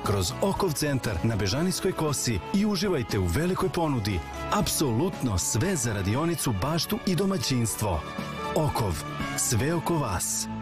kroz Okov centar na Bežanijskoj kosi i uživajte u velikoj ponudi. Apsolutno sve za radionicu, baštu i domaćinstvo. Okov, sve oko vas.